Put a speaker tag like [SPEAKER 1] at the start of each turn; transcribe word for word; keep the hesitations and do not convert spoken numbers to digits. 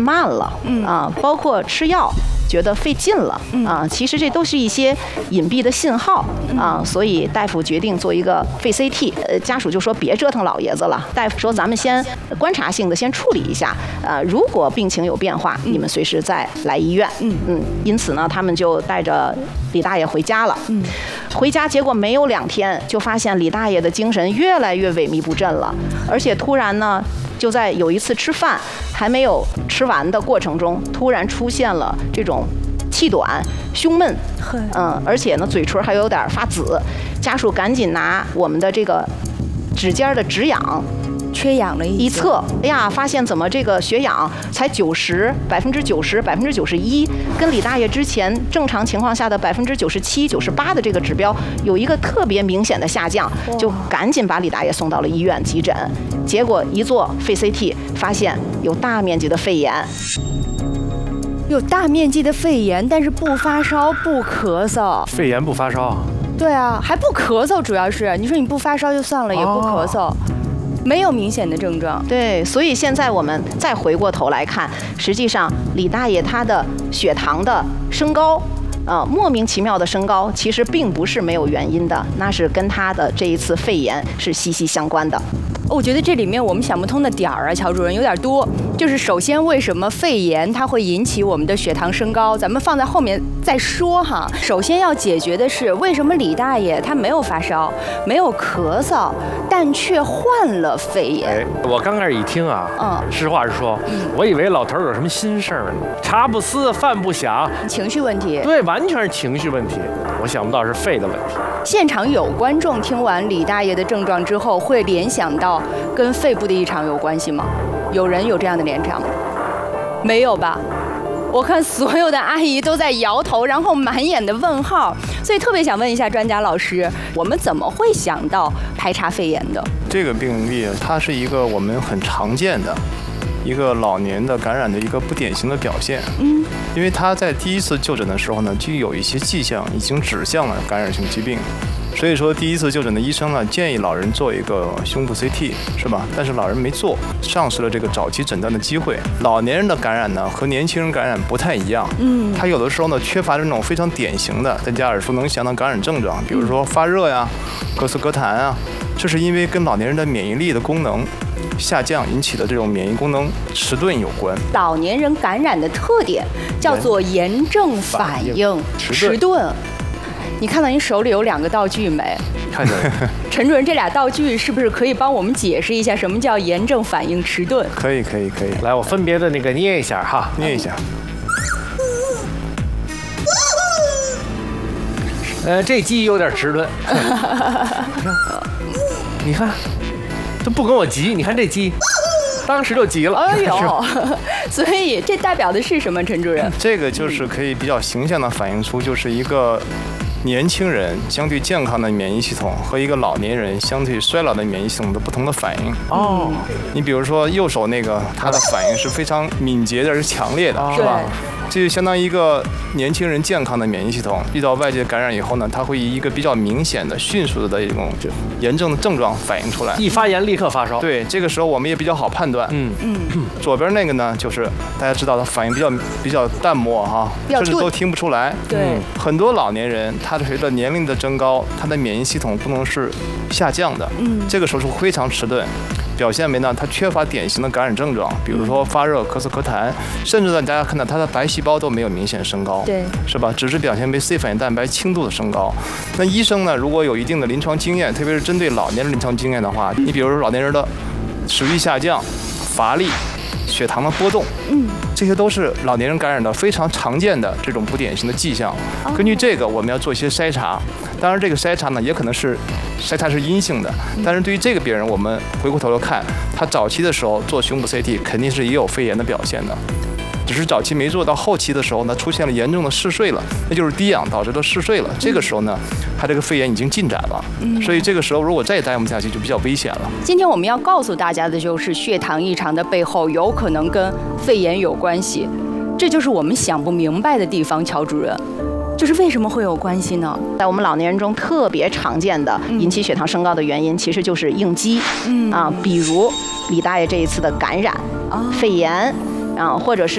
[SPEAKER 1] 慢了，嗯啊，包括吃药觉得费劲了，啊，其实这都是一些隐蔽的信号啊，所以大夫决定做一个肺 C T， 呃，家属就说别折腾老爷子了，大夫说咱们先观察性的先处理一下，呃，如果病情有变化，你们随时再来医院，嗯嗯，因此呢，他们就带着李大爷回家了，嗯，回家结果没有两天，就发现李大爷的精神越来越萎靡不振了，而且突然呢。就在有一次吃饭还没有吃完的过程中，突然出现了这种气短、胸闷，嗯，而且呢嘴唇还有点发紫。家属赶紧拿我们的这个指尖的止氧。
[SPEAKER 2] 缺氧了
[SPEAKER 1] 一测，哎呀，发现怎么这个血氧才九十百分之九十百分之九十一，跟李大爷之前正常情况下的百分之九十七九十八的这个指标有一个特别明显的下降，就赶紧把李大爷送到了医院急诊。结果一做肺 C T， 发现有大面积的肺炎。
[SPEAKER 2] 有大面积的肺炎，但是不发烧不咳嗽。
[SPEAKER 3] 肺炎不发烧？
[SPEAKER 2] 对啊，还不咳嗽，主要是你说你不发烧就算了，也不咳嗽。哦，没有明显的症状，
[SPEAKER 1] 对，所以现在我们再回过头来看，实际上李大爷他的血糖的升高，呃，莫名其妙的升高，其实并不是没有原因的，那是跟他的这一次肺炎是息息相关的。
[SPEAKER 2] 我觉得这里面我们想不通的点儿啊，乔主任有点多。就是首先，为什么肺炎它会引起我们的血糖升高？咱们放在后面再说哈。首先要解决的是，为什么李大爷他没有发烧，没有咳嗽，但却患了肺炎？
[SPEAKER 3] 哎，我刚开始一听啊，嗯，实话实说，我以为老头有什么心事儿呢，茶不思饭不想，
[SPEAKER 2] 情绪问题。
[SPEAKER 3] 对，完全是情绪问题。我想不到是肺的问题。
[SPEAKER 2] 现场有观众听完李大爷的症状之后，会联想到跟肺部的异常有关系吗？有人有这样的联想吗？没有吧？我看所有的阿姨都在摇头，然后满眼的问号，所以特别想问一下专家老师，我们怎么会想到排查肺炎的？
[SPEAKER 4] 这个病例它是一个我们很常见的一个老年的感染的一个不典型的表现，嗯，因为他在第一次就诊的时候呢，就有一些迹象已经指向了感染性疾病。所以说，第一次就诊的医生呢，建议老人做一个胸部 C T， 是吧？但是老人没做，丧失了这个早期诊断的机会。老年人的感染呢，和年轻人感染不太一样。嗯，他有的时候呢，缺乏这种非常典型的大家耳熟能详的感染症状，比如说发热呀、咳嗽咳痰啊，这是因为跟老年人的免疫力的功能下降引起的这种免疫功能迟钝有关。
[SPEAKER 2] 老年人感染的特点叫做炎症反应迟钝。你看到你手里有两个道具没？
[SPEAKER 3] 看见了。
[SPEAKER 2] 陈主任，这俩道具是不是可以帮我们解释一下什么叫炎症反应迟钝？
[SPEAKER 4] 可以，可以，可以。
[SPEAKER 3] 来，我分别的那个捏一下哈，
[SPEAKER 4] 捏一下。
[SPEAKER 3] 呃，这鸡有点迟钝。你看，都不跟我急。你看这鸡。当时就急了，
[SPEAKER 2] 哎呦！所以这代表的是什么，陈主任？
[SPEAKER 4] 这个就是可以比较形象地反映出，就是一个年轻人相对健康的免疫系统和一个老年人相对衰老的免疫系统的不同的反应。哦，你比如说右手那个，它的反应是非常敏捷的、是强烈的，是吧？这就相当于一个年轻人健康的免疫系统遇到外界感染以后呢，它会以一个比较明显的、迅速的的一种炎症的症状反映出来。
[SPEAKER 3] 一发炎立刻发烧。
[SPEAKER 4] 对，这个时候我们也比较好判断。嗯嗯。左边那个呢，就是大家知道它反应比较比较淡漠哈，甚至都听不出来。
[SPEAKER 2] 对。
[SPEAKER 4] 很多老年人，他随着年龄的增高，他的免疫系统功能是下降的。嗯。这个时候是非常迟钝。表现为呢，它缺乏典型的感染症状，比如说发热、咳嗽、咳痰，甚至呢，大家看到它的白细胞都没有明显升高，
[SPEAKER 2] 对，
[SPEAKER 4] 是吧？只是表现为 C 反应蛋白轻度的升高。那医生呢，如果有一定的临床经验，特别是针对老年人临床经验的话，你比如说老年人的食欲下降、乏力、血糖的波动，嗯，这些都是老年人感染的非常常见的这种不典型的迹象。根据这个，我们要做一些筛查。当然，这个筛查呢，也可能是筛查是阴性的，但是对于这个病人，我们回过头来看，他早期的时候做胸部 C T 肯定是也有肺炎的表现的，只是早期没做到后期的时候呢，出现了严重的嗜睡了，那就是低氧导致的嗜睡了。这个时候呢，他这个肺炎已经进展了，所以这个时候如果再耽误下去，就比较危险了。
[SPEAKER 2] 今天我们要告诉大家的就是，血糖异常的背后有可能跟肺炎有关系，这就是我们想不明白的地方，乔主任。就是为什么会有关系呢？
[SPEAKER 1] 在我们老年人中特别常见的引起血糖升高的原因，其实就是应激，嗯啊，比如李大爷这一次的感染、肺炎啊，或者是